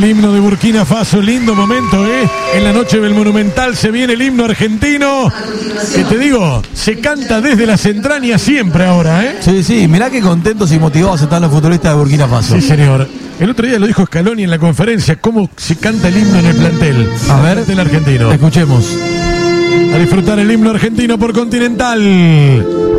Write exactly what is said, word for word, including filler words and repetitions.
himno de Burkina Faso, lindo momento, ¿eh? En la noche del Monumental se viene el himno argentino, que te digo, se canta desde las entrañas siempre ahora, ¿eh? Sí, sí, mirá qué contentos y motivados están los futbolistas de Burkina Faso. Sí, señor. El otro día lo dijo Scaloni en la conferencia, cómo se canta el himno en el plantel. A ver, el argentino. Escuchemos. A disfrutar el himno argentino por Continental.